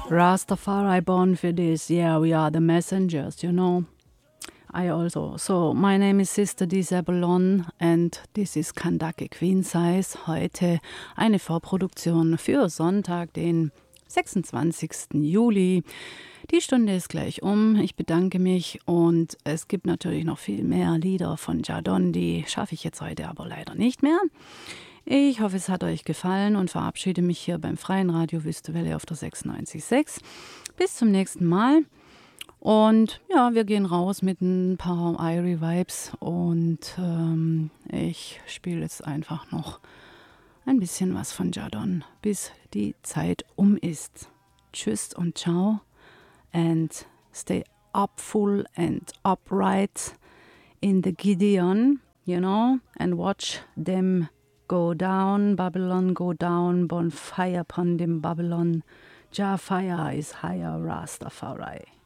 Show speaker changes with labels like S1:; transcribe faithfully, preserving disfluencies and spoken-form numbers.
S1: Rastafari born for this. Yeah, we are the messengers, you know. I also. So, my name is Sister Disabellon and this is Kandake Queen Size. Heute eine Vorproduktion für Sonntag, den sechsundzwanzigsten Juli. Die Stunde ist gleich um. Ich bedanke mich und es gibt natürlich noch viel mehr Lieder von Jadon, die schaffe ich jetzt heute aber leider nicht mehr. Ich hoffe, es hat euch gefallen und verabschiede mich hier beim Freien Radio Wüstewelle auf der sechsundneunzig Komma sechs. Bis zum nächsten Mal. Und ja, wir gehen raus mit ein paar Irie Vibes und ähm, ich spiele jetzt einfach noch ein bisschen was von Jadon, bis die Zeit um ist. Tschüss und ciao and stay upful and upright in the Gideon, you know, and watch them go down, Babylon go down, bonfire upon them Babylon. Jah fire is higher, Rastafari.